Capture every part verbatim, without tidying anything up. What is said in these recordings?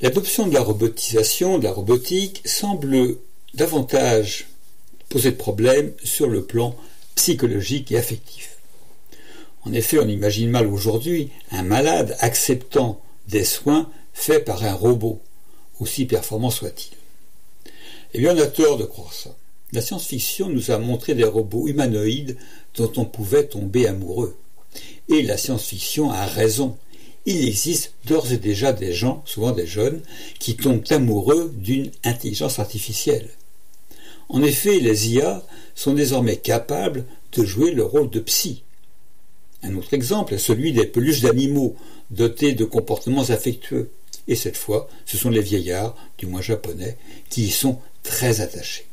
L'adoption de la robotisation, de la robotique, semble davantage poser de problèmes sur le plan psychologique et affectif. En effet, on imagine mal aujourd'hui un malade acceptant des soins faits par un robot, aussi performant soit-il. Eh bien, on a tort de croire ça. La science-fiction nous a montré des robots humanoïdes dont on pouvait tomber amoureux. Et la science-fiction a raison. Il existe d'ores et déjà des gens, souvent des jeunes, qui tombent amoureux d'une intelligence artificielle. En effet, les I A sont désormais capables de jouer le rôle de psy. Un autre exemple est celui des peluches d'animaux dotés de comportements affectueux. Et cette fois, ce sont les vieillards, du moins japonais, qui y sont très attachés.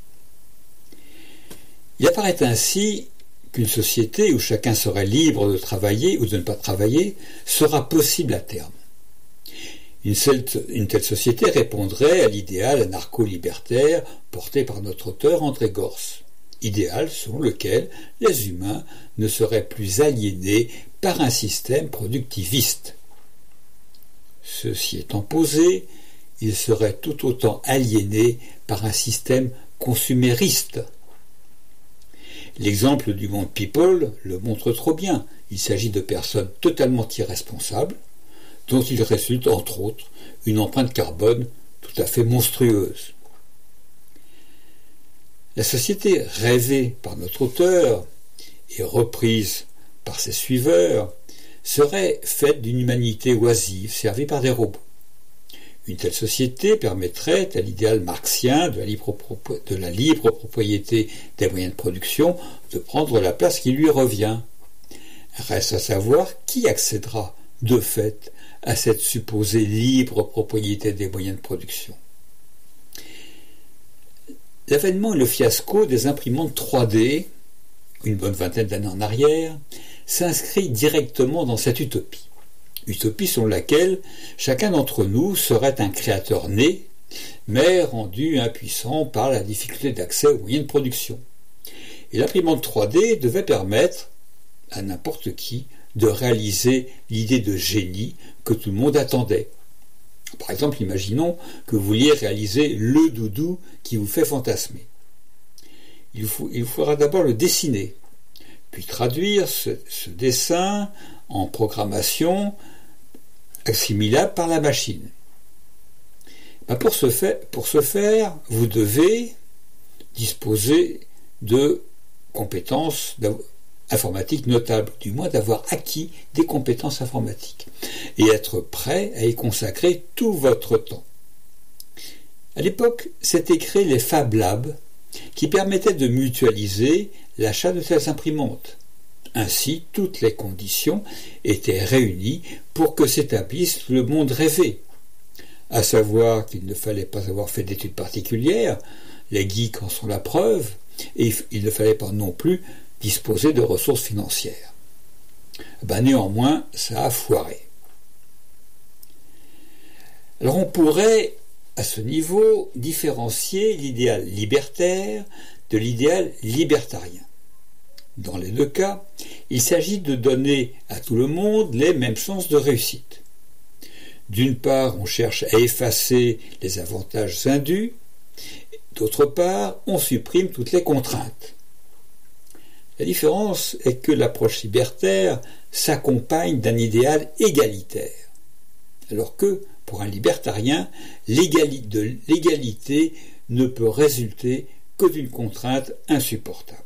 Il apparaît ainsi qu'une société où chacun serait libre de travailler ou de ne pas travailler sera possible à terme. Une, seule, une telle société répondrait à l'idéal anarcho-libertaire porté par notre auteur André Gorz, idéal selon lequel les humains ne seraient plus aliénés par un système productiviste. Ceci étant posé, ils seraient tout autant aliénés par un système consumériste. L'exemple du monde People le montre trop bien. Il s'agit de personnes totalement irresponsables, dont il résulte entre autres une empreinte carbone tout à fait monstrueuse. La société rêvée par notre auteur et reprise par ses suiveurs serait faite d'une humanité oisive servie par des robots. Une telle société permettrait à l'idéal marxien de la, libre, de la libre propriété des moyens de production de prendre la place qui lui revient. Reste à savoir qui accédera de fait à cette supposée libre propriété des moyens de production. L'avènement et le fiasco des imprimantes trois D, une bonne vingtaine d'années en arrière, s'inscrit directement dans cette utopie. Utopie selon laquelle chacun d'entre nous serait un créateur né, mais rendu impuissant par la difficulté d'accès aux moyens de production. Et l'imprimante trois D devait permettre à n'importe qui de réaliser l'idée de génie que tout le monde attendait. Par exemple, imaginons que vous vouliez réaliser le doudou qui vous fait fantasmer. Il vous, il vous faudra d'abord le dessiner, puis traduire ce, ce dessin en programmation assimilable par la machine. Ben pour, ce fait, pour ce faire, vous devez disposer de compétences informatiques notables, du moins d'avoir acquis des compétences informatiques, et être prêt à y consacrer tout votre temps. À l'époque, s'étaient créés les Fab Labs, qui permettaient de mutualiser l'achat de telles imprimantes. Ainsi, toutes les conditions étaient réunies pour que s'établisse le monde rêvé, à savoir qu'il ne fallait pas avoir fait d'études particulières, les geeks en sont la preuve, et il ne fallait pas non plus disposer de ressources financières. Ben néanmoins, ça a foiré. Alors on pourrait, à ce niveau, différencier l'idéal libertaire de l'idéal libertarien. Dans les deux cas, il s'agit de donner à tout le monde les mêmes chances de réussite. D'une part, on cherche à effacer les avantages indus, d'autre part, on supprime toutes les contraintes. La différence est que l'approche libertaire s'accompagne d'un idéal égalitaire, alors que, pour un libertarien, l'égalité, de l'égalité ne peut résulter que d'une contrainte insupportable.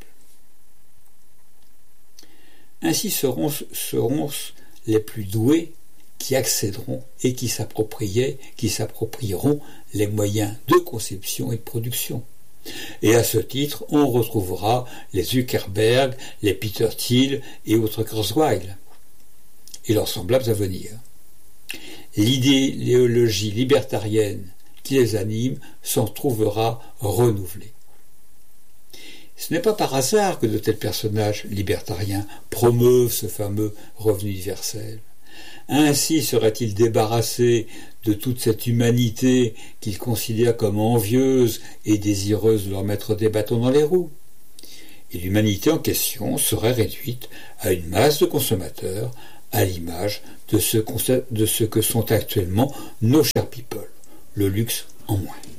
Ainsi seront, seront les plus doués qui accéderont et qui s'approprieront, qui s'approprieront les moyens de conception et de production. Et à ce titre, on retrouvera les Zuckerberg, les Peter Thiel et autres Kurzweil, et leurs semblables à venir. L'idéologie libertarienne qui les anime s'en trouvera renouvelée. Ce n'est pas par hasard que de tels personnages libertariens promeuvent ce fameux revenu universel. Ainsi seraient-ils débarrassés de toute cette humanité qu'ils considèrent comme envieuse et désireuse de leur mettre des bâtons dans les roues. Et l'humanité en question serait réduite à une masse de consommateurs à l'image de ce, de ce que sont actuellement nos chers people, le luxe en moins.